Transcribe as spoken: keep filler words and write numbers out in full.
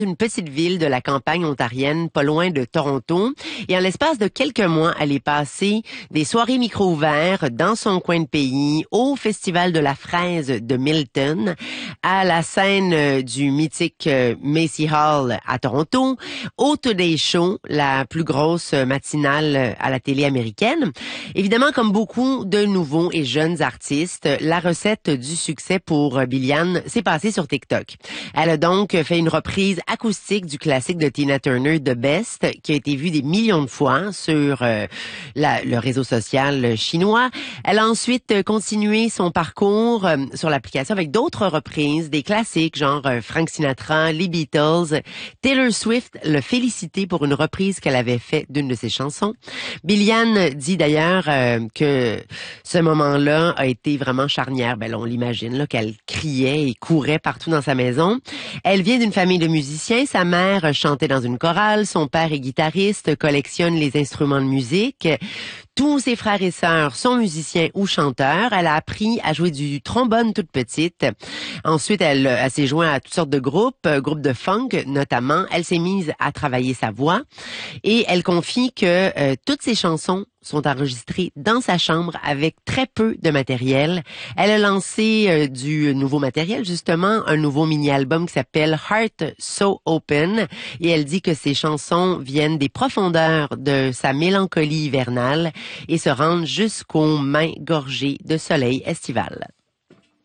Une petite ville de la campagne ontarienne, pas loin de Toronto. Et en l'espace de quelques mois, elle est passée des soirées micro ouverts dans son coin de pays, au Festival de la fraise de Milton, à la scène du mythique Macy Hall à Toronto, au Today Show, la plus grosse matinale à la télé américaine. Évidemment, comme beaucoup de nouveaux et jeunes artistes, la recette du succès pour Billiane s'est passée sur TikTok. Elle a donc fait une reprise acoustique du classique de Tina Turner, The Best, qui a été vu des millions de fois sur euh, la, le réseau social chinois. Elle a ensuite continué son parcours euh, sur l'application avec d'autres reprises, des classiques genre euh, Frank Sinatra, les Beatles. Taylor Swift l'a félicité pour une reprise qu'elle avait faite d'une de ses chansons. Billiane dit d'ailleurs euh, que ce moment-là a été vraiment charnière. Ben là, on l'imagine là, qu'elle criait et courait partout dans sa maison. Elle vient d'une famille de musiciens. Sa mère chantait dans une chorale, son père est guitariste, collectionne les instruments de musique. Tous ses frères et sœurs sont musiciens ou chanteurs. Elle a appris à jouer du trombone toute petite. Ensuite, elle, elle s'est jointe à toutes sortes de groupes, groupes de funk notamment. Elle s'est mise à travailler sa voix et elle confie que euh, toutes ses chansons sont enregistrées dans sa chambre avec très peu de matériel. Elle a lancé euh, du nouveau matériel, justement, un nouveau mini-album qui s'appelle Heart So Open. Et elle dit que ses chansons viennent des profondeurs de sa mélancolie hivernale et se rendent jusqu'aux mains gorgées de soleil estival.